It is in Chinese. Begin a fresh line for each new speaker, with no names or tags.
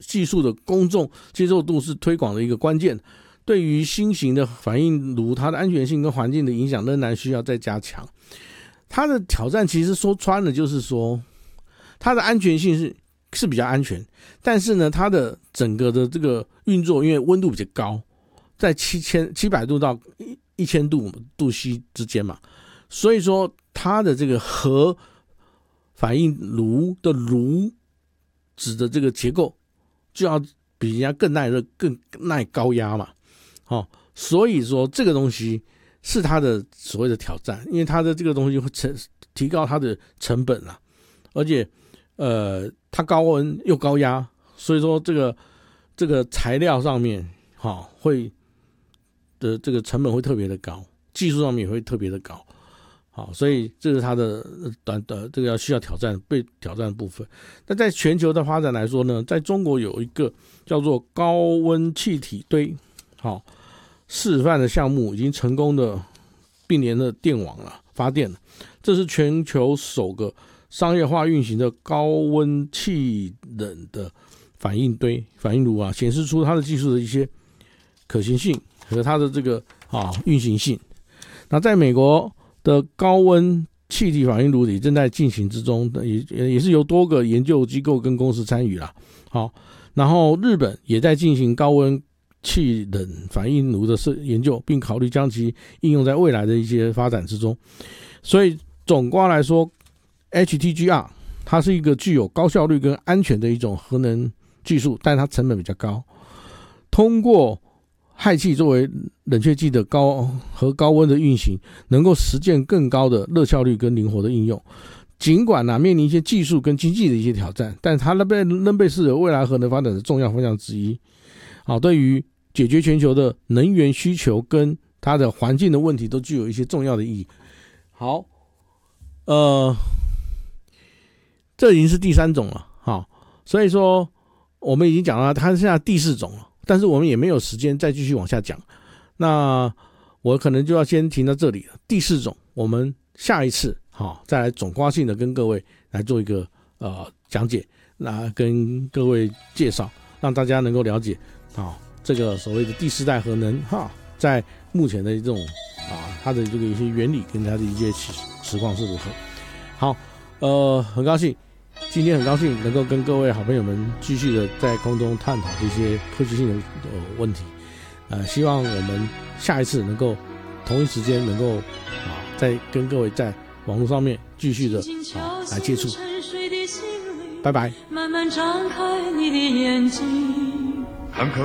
技术的公众接受度是推广的一个关键。对于新型的反应炉，它的安全性跟环境的影响仍然需要再加强。它的挑战其实说穿了就是说，它的安全性是比较安全，但是呢，它的整个的这个运作，因为温度比较高，在700度到1000度 C 之间嘛，所以说它的这个核反应炉的炉子的这个结构就要比人家更耐热、更耐高压嘛，所以说这个东西是它的所谓的挑战，因为它的这个东西会提高它的成本啊，而且它高温又高压，所以说这个材料上面会的这个成本会特别的高，技术上面也会特别的高。好，所以这是它的这个需要被挑战的部分。那在全球的发展来说呢，在中国有一个叫做高温气体堆示范的项目，已经成功的并联了电网了，发电了。这是全球首个商业化运行的高温气冷的反应炉啊，显示出它的技术的一些可行性和它的这个运行性。那在美国的高温气体反应炉里正在进行之中，也是由多个研究机构跟公司参与啦。然后日本也在进行高温气冷反应炉的研究，并考虑将其应用在未来的一些发展之中。所以总括来说 ，HTGR 它是一个具有高效率跟安全的一种核能技术，但它成本比较高。通过氦气作为冷却剂的高温的运行，能够实现更高的热效率跟灵活的应用。尽管面临一些技术跟经济的一些挑战，但它仍被视为未来核能发展的重要方向之一。对于解决全球的能源需求跟它的环境的问题都具有一些重要的意义。好，这已经是第3种了，所以说我们已经讲了它现在第4种了，但是我们也没有时间再继续往下讲，那我可能就要先停到这里了。第4种我们下一次再来总括性的跟各位来做一个讲解，那跟各位介绍，让大家能够了解这个所谓的第4代核能在目前的这种它的这个一些原理跟它的一些实况是如何。好，很高兴今天能够跟各位好朋友们继续的在空中探讨这些科技性的问题，希望我们下一次能够同一时间能够再跟各位在网络上面继续的来接触。拜拜。
慢慢张开你的眼睛，